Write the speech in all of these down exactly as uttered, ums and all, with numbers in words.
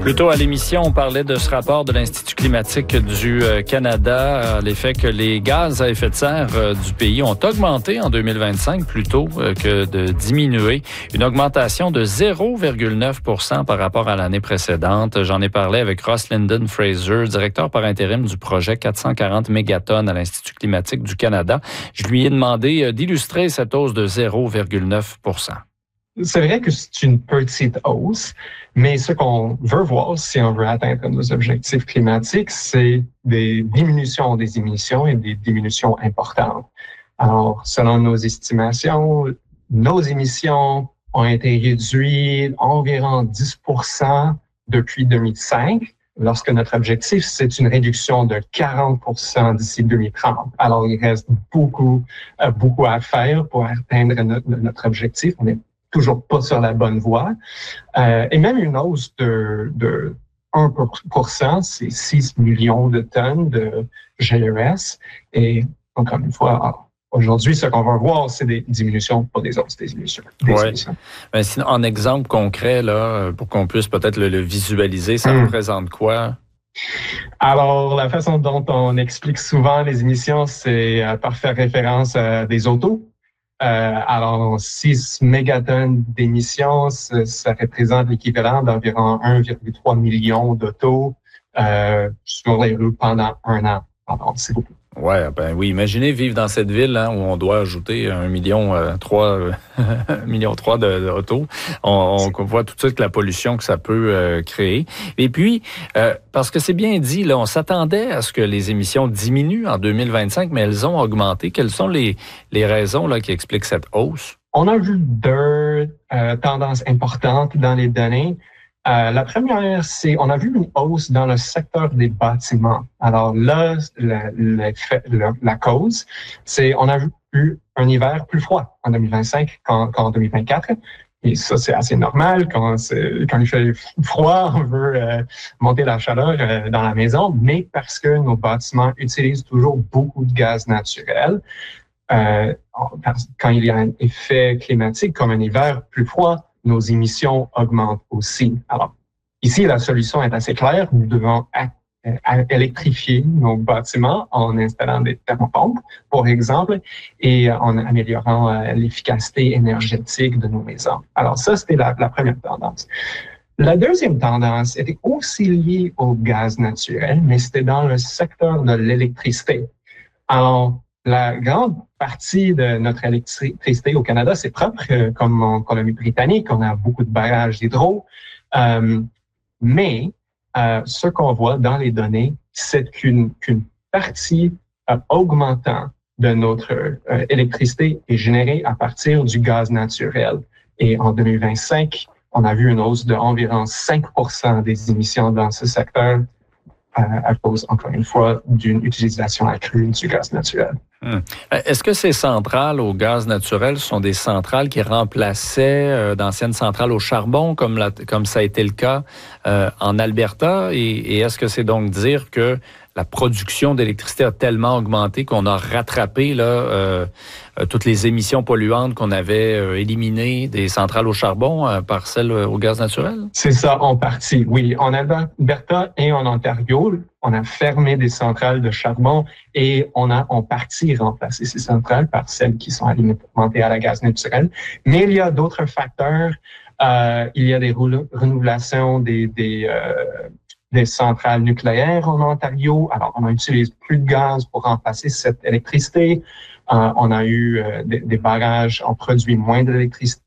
Plus tôt à l'émission, on parlait de ce rapport de l'Institut climatique du Canada, l'effet que les gaz à effet de serre du pays ont augmenté en deux mille vingt-cinq plutôt que de diminuer. Une augmentation de zéro virgule neuf pour cent par rapport à l'année précédente. J'en ai parlé avec Ross Linden Fraser, directeur par intérim du projet quatre cent quarante mégatonnes à l'Institut climatique du Canada. Je lui ai demandé d'illustrer cette hausse de zéro virgule neuf pour cent. C'est vrai que c'est une petite hausse, mais ce qu'on veut voir si on veut atteindre nos objectifs climatiques, c'est des diminutions des émissions et des diminutions importantes. Alors, selon nos estimations, nos émissions ont été réduites environ dix pour cent depuis deux mille cinq, lorsque notre objectif, c'est une réduction de quarante pour cent d'ici deux mille trente. Alors, il reste beaucoup, beaucoup à faire pour atteindre notre, notre objectif. On est toujours pas sur la bonne voie. Euh, et même une hausse de, de un pour cent, c'est six millions de tonnes de G E S. Et encore une fois, aujourd'hui, ce qu'on va voir, c'est des diminutions, pas des hausses, des diminutions. Des ouais. diminutions. Ben, sinon, en exemple concret, là, pour qu'on puisse peut-être le, le visualiser, ça hum. représente quoi? Alors, la façon dont on explique souvent les émissions, c'est par faire référence à des autos. Euh, alors, six mégatonnes d'émissions, ça, ça représente l'équivalent d'environ un virgule trois million d'autos euh, sur les rues pendant un an. Alors, c'est beaucoup. Ouais, ben oui. Imaginez vivre dans cette ville hein, où on doit ajouter un million euh, trois, euh, un million trois de, de autos. On, on voit tout de suite la pollution que ça peut euh, créer. Et puis, euh, parce que c'est bien dit, là, on s'attendait à ce que les émissions diminuent en deux mille vingt-cinq, mais elles ont augmenté. Quelles sont les, les raisons là qui expliquent cette hausse? On a vu deux euh, tendances importantes dans les données. Euh, la première, c'est on a vu une hausse dans le secteur des bâtiments. Alors là, la, la, la, la cause, c'est on a eu un hiver plus froid en deux mille vingt-cinq qu'en, qu'en deux mille vingt-quatre. Et ça, c'est assez normal. Quand, c'est, quand il fait froid, on veut euh, monter la chaleur euh, dans la maison, mais parce que nos bâtiments utilisent toujours beaucoup de gaz naturel. Euh, quand il y a un effet climatique comme un hiver plus froid, nos émissions augmentent aussi. Alors, ici, la solution est assez claire. Nous devons a- a- électrifier nos bâtiments en installant des thermopompes, par exemple, et en améliorant euh, l'efficacité énergétique de nos maisons. Alors, ça, c'était la, la première tendance. La deuxième tendance était aussi liée au gaz naturel, mais c'était dans le secteur de l'électricité. Alors, la grande partie de notre électricité au Canada, c'est propre, euh, comme en Colombie-Britannique, on a beaucoup de barrages d'hydro. Euh, mais euh, ce qu'on voit dans les données, c'est qu'une, qu'une partie euh, augmentant de notre euh, électricité est générée à partir du gaz naturel. Et en deux mille vingt-cinq, on a vu une hausse d'environ cinq pour cent des émissions dans ce secteur à cause, encore une fois, d'une utilisation accrue du gaz naturel. Hum. Est-ce que ces centrales au gaz naturel sont des centrales qui remplaçaient euh, d'anciennes centrales au charbon, comme, la, comme ça a été le cas euh, en Alberta? Et, et est-ce que c'est donc dire que la production d'électricité a tellement augmenté qu'on a rattrapé là, euh, euh, toutes les émissions polluantes qu'on avait euh, éliminées des centrales au charbon euh, par celles au gaz naturel? C'est ça, en partie, oui. En Alberta et en Ontario, on a fermé des centrales de charbon et on a en partie remplacé ces centrales par celles qui sont alimentées à la gaz naturel. Mais il y a d'autres facteurs. Euh, il y a des renouvelations des... des euh, des centrales nucléaires en Ontario. Alors, on n'utilise plus de gaz pour remplacer cette électricité. Euh, on a eu euh, des, des barrages, on produit moins d'électricité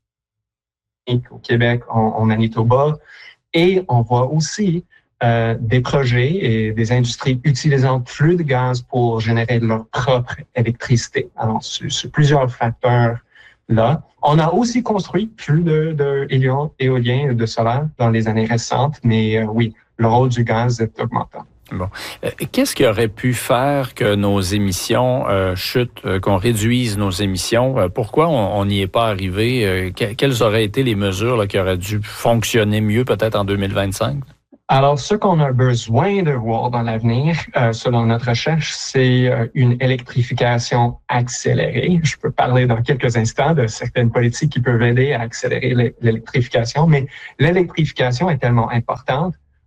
au Québec, en, en Manitoba. Et on voit aussi euh, des projets et des industries utilisant plus de gaz pour générer leur propre électricité. Alors, sur, sur plusieurs facteurs là. On a aussi construit plus de, de éoliens et de solaire dans les années récentes, mais euh, oui, le rôle du gaz est augmentant. Bon. Qu'est-ce qui aurait pu faire que nos émissions euh, chutent, euh, qu'on réduise nos émissions? Euh, pourquoi on n'y est pas arrivé? Euh, que, quelles auraient été les mesures là, qui auraient dû fonctionner mieux peut-être en deux mille vingt-cinq? Alors, ce qu'on a besoin de voir dans l'avenir, euh, selon notre recherche, c'est euh, une électrification accélérée. Je peux parler dans quelques instants de certaines politiques qui peuvent aider à accélérer l'électrification, mais l'électrification est tellement importante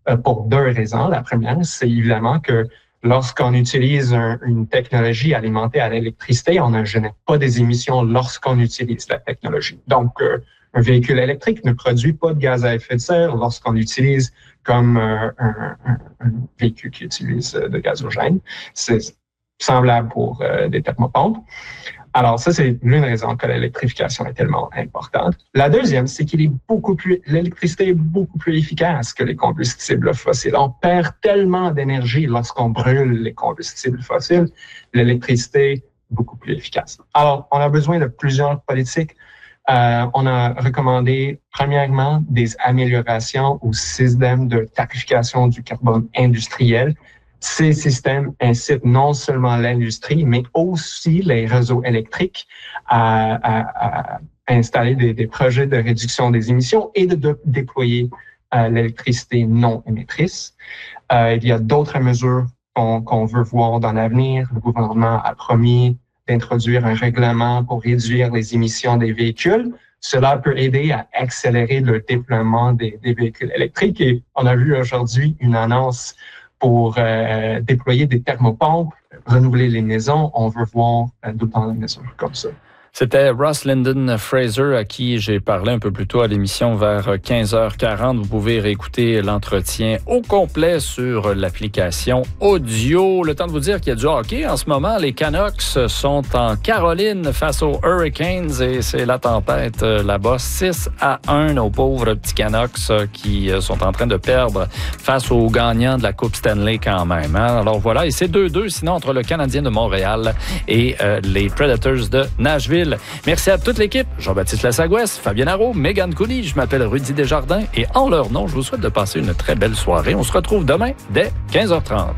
euh, pour deux raisons. La première, c'est évidemment que lorsqu'on utilise un, une technologie alimentée à l'électricité, on ne génère pas des émissions lorsqu'on utilise la technologie. Donc, euh, un véhicule électrique ne produit pas de gaz à effet de serre lorsqu'on l'utilise comme euh, un, un, un véhicule qui utilise de gazogène. C'est semblable pour euh, des thermopompes. Alors, ça, c'est l'une raison que l'électrification est tellement importante. La deuxième, c'est qu'il est beaucoup plus, l'électricité est beaucoup plus efficace que les combustibles fossiles. On perd tellement d'énergie lorsqu'on brûle les combustibles fossiles. L'électricité est beaucoup plus efficace. Alors, on a besoin de plusieurs politiques. Euh, on a recommandé, premièrement, des améliorations au système de tarification du carbone industriel. Ces systèmes incitent non seulement l'industrie, mais aussi les réseaux électriques à, à, à installer des, des projets de réduction des émissions et de, de déployer euh, l'électricité non émettrice. Euh, il y a d'autres mesures qu'on, qu'on veut voir dans l'avenir. Le gouvernement a promis d'introduire un règlement pour réduire les émissions des véhicules. Cela peut aider à accélérer le déploiement des, des véhicules électriques. Et on a vu aujourd'hui une annonce pour euh, déployer des thermopompes, renouveler les maisons. On veut voir euh, d'autant de mesures comme ça. C'était Ross Lyndon Fraser à qui j'ai parlé un peu plus tôt à l'émission vers quinze heures quarante. Vous pouvez réécouter l'entretien au complet sur l'application audio. Le temps de vous dire qu'il y a du hockey en ce moment. Les Canucks sont en Caroline face aux Hurricanes et c'est la tempête là-bas. six à un aux pauvres petits Canucks qui sont en train de perdre face aux gagnants de la Coupe Stanley quand même. Hein? Alors voilà, et c'est deux deux sinon entre le Canadien de Montréal et euh, les Predators de Nashville. Merci à toute l'équipe. Jean-Baptiste Lassagouès, Fabien Haro, Mégane Cooley, je m'appelle Rudy Desjardins et en leur nom, je vous souhaite de passer une très belle soirée. On se retrouve demain dès quinze heures trente.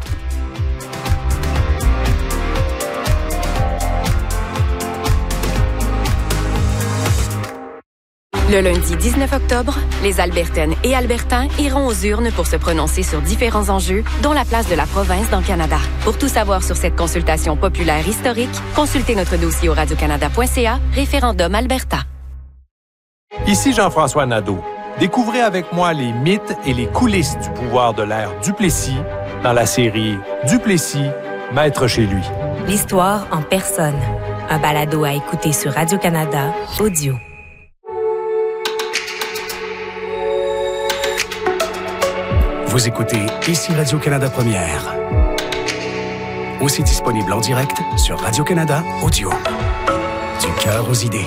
Le lundi dix-neuf octobre, les Albertaines et Albertains iront aux urnes pour se prononcer sur différents enjeux, dont la place de la province dans le Canada. Pour tout savoir sur cette consultation populaire historique, consultez notre dossier au radiocanada point c a, référendum Alberta. Ici Jean-François Nadeau. Découvrez avec moi les mythes et les coulisses du pouvoir de l'ère Duplessis dans la série Duplessis, maître chez lui. L'histoire en personne. Un balado à écouter sur Radio-Canada Audio. Vous écoutez ici Radio-Canada Première. Aussi disponible en direct sur Radio-Canada Audio. Du cœur aux idées.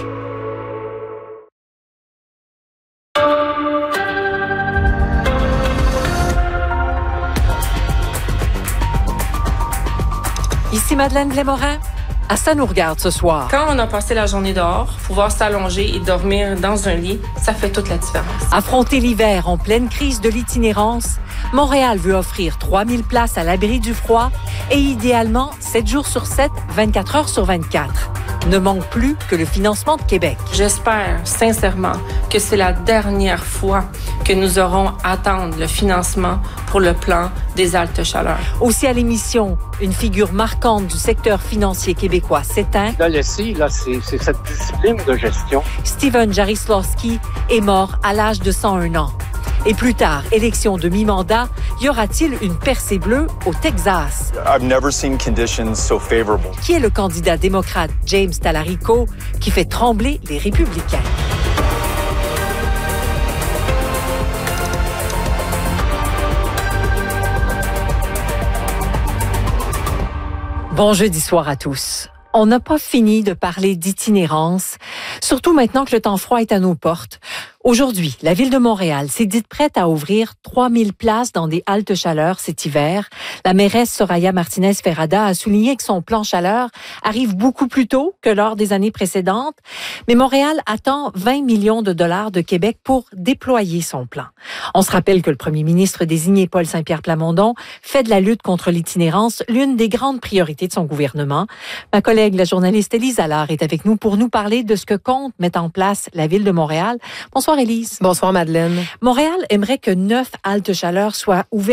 Ici Madeleine Blais-Morin. À ça nous regarde ce soir. Quand on a passé la journée dehors, pouvoir s'allonger et dormir dans un lit, ça fait toute la différence. Affronter l'hiver en pleine crise de l'itinérance, Montréal veut offrir trois mille places à l'abri du froid et idéalement sept jours sur sept, vingt-quatre heures sur vingt-quatre. Ne manque plus que le financement de Québec. J'espère sincèrement que c'est la dernière fois que nous aurons à attendre le financement pour le plan des altes chaleurs. Aussi à l'émission, une figure marquante du secteur financier québécois s'éteint. Là, le C, là, c'est, c'est cette discipline de gestion. Stephen Jarislowski est mort à l'âge de cent un ans. Et plus tard, élection de mi-mandat, y aura-t-il une percée bleue au Texas? I've never seen conditions so favorable. Qui est le candidat démocrate James Talarico qui fait trembler les républicains? Bon jeudi soir à tous. On n'a pas fini de parler d'itinérance, surtout maintenant que le temps froid est à nos portes. Aujourd'hui, la Ville de Montréal s'est dite prête à ouvrir trois mille places dans des haltes chaleur cet hiver. La mairesse Soraya Martinez-Ferrada a souligné que son plan chaleur arrive beaucoup plus tôt que lors des années précédentes. Mais Montréal attend vingt millions de dollars de Québec pour déployer son plan. On se rappelle que le premier ministre désigné Paul Saint-Pierre Plamondon fait de la lutte contre l'itinérance l'une des grandes priorités de son gouvernement. Ma collègue, la journaliste Élise Allard, est avec nous pour nous parler de ce que compte mettre en place la Ville de Montréal. Bonsoir Élise. Bonsoir Madeleine. Montréal aimerait que neuf haltes chaleur soient ouvertes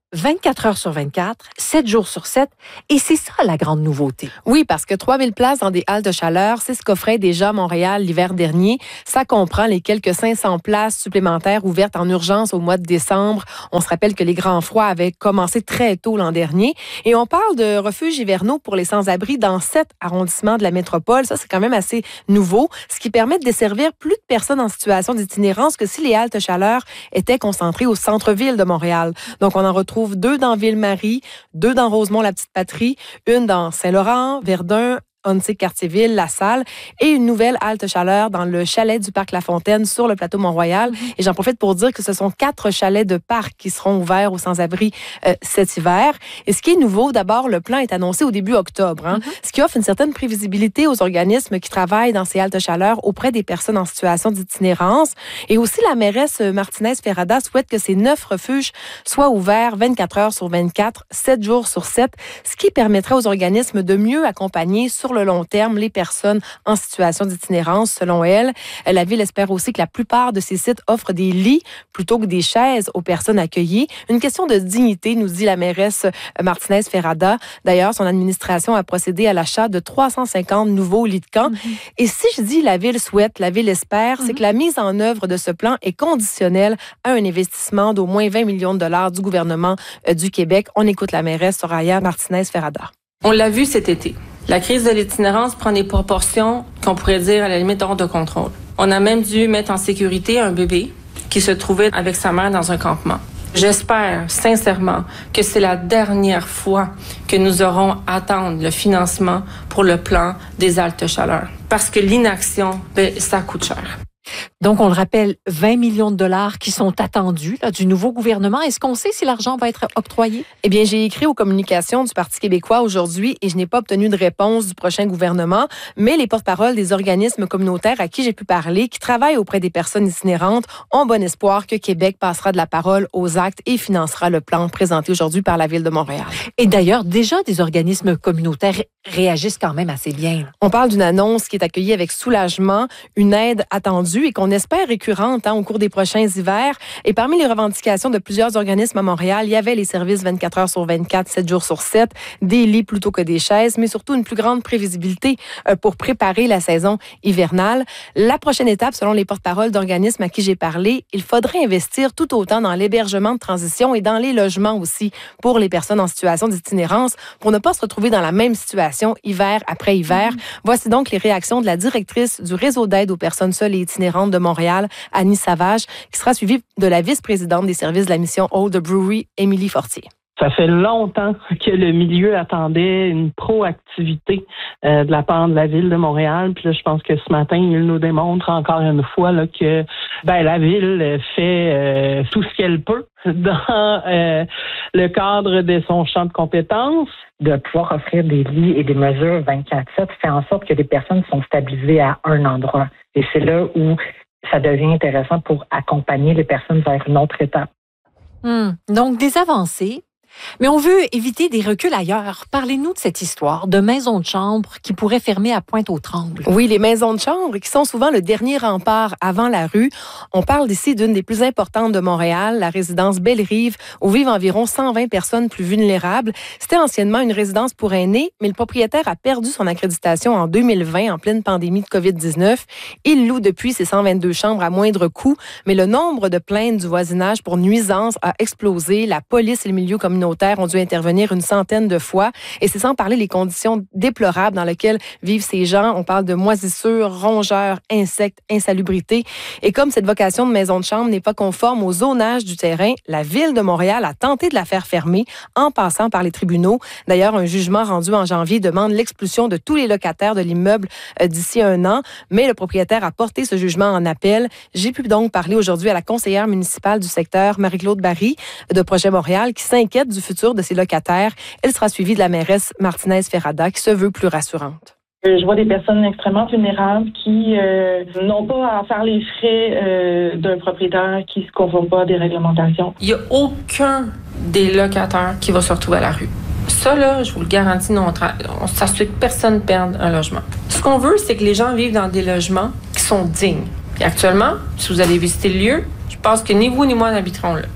vingt-quatre heures sur vingt-quatre, sept jours sur sept, et c'est ça la grande nouveauté. Oui, parce que trois mille places dans des haltes de chaleur, c'est ce qu'offrait déjà Montréal l'hiver dernier. Ça comprend les quelques cinq cents places supplémentaires ouvertes en urgence au mois de décembre. On se rappelle que les grands froids avaient commencé très tôt l'an dernier. Et on parle de refuges hivernaux pour les sans-abri dans sept arrondissements de la métropole. Ça, c'est quand même assez nouveau, ce qui permet de desservir plus de personnes en situation d'itinérance que si les haltes chaleur étaient concentrées au centre-ville de Montréal. Donc, on en retrouve deux dans Ville-Marie, deux dans Rosemont-la-Petite-Patrie, une dans Saint-Laurent, Verdun, Ontic-Cartierville, La Salle et une nouvelle halte chaleur dans le chalet du Parc La Fontaine sur le plateau Mont-Royal. Mm-hmm. Et j'en profite pour dire que ce sont quatre chalets de parc qui seront ouverts aux sans-abri euh, cet hiver. Et ce qui est nouveau, d'abord, le plan est annoncé au début octobre, hein, mm-hmm. ce qui offre une certaine prévisibilité aux organismes qui travaillent dans ces haltes chaleur auprès des personnes en situation d'itinérance. Et aussi, la mairesse Martinez-Ferrada souhaite que ces neuf refuges soient ouverts vingt-quatre heures sur vingt-quatre, sept jours sur sept, ce qui permettrait aux organismes de mieux accompagner sur le long terme les personnes en situation d'itinérance, selon elle. La Ville espère aussi que la plupart de ces sites offrent des lits plutôt que des chaises aux personnes accueillies. Une question de dignité, nous dit la mairesse Martinez-Ferrada. D'ailleurs, son administration a procédé à l'achat de trois cent cinquante nouveaux lits de camp. Mm-hmm. Et si je dis la Ville souhaite, la Ville espère, mm-hmm. c'est que la mise en œuvre de ce plan est conditionnelle à un investissement d'au moins vingt millions de dollars du gouvernement du Québec. On écoute la mairesse Soraya Martinez-Ferrada. On l'a vu cet été. La crise de l'itinérance prend des proportions qu'on pourrait dire à la limite hors de contrôle. On a même dû mettre en sécurité un bébé qui se trouvait avec sa mère dans un campement. J'espère sincèrement que c'est la dernière fois que nous aurons à attendre le financement pour le plan des haltes chaleur. Parce que l'inaction, ben, ça coûte cher. Donc, on le rappelle, vingt millions de dollars qui sont attendus là, du nouveau gouvernement. Est-ce qu'on sait si l'argent va être octroyé? Eh bien, j'ai écrit aux communications du Parti québécois aujourd'hui et je n'ai pas obtenu de réponse du prochain gouvernement, mais les porte-paroles des organismes communautaires à qui j'ai pu parler, qui travaillent auprès des personnes itinérantes, ont bon espoir que Québec passera de la parole aux actes et financera le plan présenté aujourd'hui par la Ville de Montréal. Et d'ailleurs, déjà, des organismes communautaires réagissent quand même assez bien. On parle d'une annonce qui est accueillie avec soulagement, une aide attendue et qu'on espère récurrente hein, au cours des prochains hivers. Et parmi les revendications de plusieurs organismes à Montréal, il y avait les services vingt-quatre heures sur vingt-quatre, sept jours sur sept, des lits plutôt que des chaises, mais surtout une plus grande prévisibilité euh, pour préparer la saison hivernale. La prochaine étape, selon les porte-paroles d'organismes à qui j'ai parlé, il faudrait investir tout autant dans l'hébergement de transition et dans les logements aussi pour les personnes en situation d'itinérance pour ne pas se retrouver dans la même situation hiver après hiver. Mmh. Voici donc les réactions de la directrice du réseau d'aide aux personnes seules et itinérantes de Montréal, Annie Savage, qui sera suivie de la vice-présidente des services de la mission Old Brewery, Émilie Fortier. Ça fait longtemps que le milieu attendait une proactivité euh, de la part de la Ville de Montréal. Puis là, je pense que ce matin, il nous démontre encore une fois là, que ben, la Ville fait euh, tout ce qu'elle peut dans euh, le cadre de son champ de compétences. De pouvoir offrir des lits et des mesures vingt-quatre sept fait en sorte que les personnes sont stabilisées à un endroit. Et c'est là où ça devient intéressant pour accompagner les personnes vers une autre étape. Hum, donc, des avancées. Mais on veut éviter des reculs ailleurs. Parlez-nous de cette histoire de maisons de chambre qui pourraient fermer à Pointe-aux-Trembles. Oui, les maisons de chambre qui sont souvent le dernier rempart avant la rue. On parle ici d'une des plus importantes de Montréal, la résidence Belle-Rive, où vivent environ cent vingt personnes plus vulnérables. C'était anciennement une résidence pour aînés, mais le propriétaire a perdu son accréditation en deux mille vingt, en pleine pandémie de covid dix-neuf. Il loue depuis ses cent vingt-deux chambres à moindre coût, mais le nombre de plaintes du voisinage pour nuisances a explosé. La police et le milieu communautaire ont dû intervenir une centaine de fois. Et c'est sans parler les conditions déplorables dans lesquelles vivent ces gens. On parle de moisissures, rongeurs, insectes, insalubrité. Et comme cette vocation de maison de chambre n'est pas conforme au zonage du terrain, la Ville de Montréal a tenté de la faire fermer en passant par les tribunaux. D'ailleurs, un jugement rendu en janvier demande l'expulsion de tous les locataires de l'immeuble d'ici un an. Mais le propriétaire a porté ce jugement en appel. J'ai pu donc parler aujourd'hui à la conseillère municipale du secteur, Marie-Claude Barry, de Projet Montréal, qui s'inquiète du futur de ses locataires. Elle sera suivie de la mairesse Martinez-Ferrada, qui se veut plus rassurante. Je vois des personnes extrêmement vulnérables qui euh, n'ont pas à faire les frais euh, d'un propriétaire qui ne se conforme pas à des réglementations. Il n'y a aucun des locataires qui va se retrouver à la rue. Ça, là, je vous le garantis, non, on s'assure que personne ne perde un logement. Ce qu'on veut, c'est que les gens vivent dans des logements qui sont dignes. Puis actuellement, si vous allez visiter le lieu, je pense que ni vous ni moi n'habiterons là.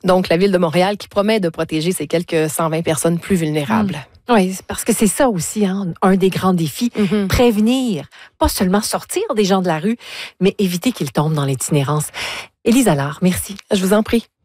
Donc, la Ville de Montréal qui promet de protéger ces quelques cent vingt personnes plus vulnérables. Mmh. Oui, parce que c'est ça aussi, hein, un des grands défis. Mm-hmm. Prévenir, pas seulement sortir des gens de la rue, mais éviter qu'ils tombent dans l'itinérance. Élise Allard, merci. Je vous en prie.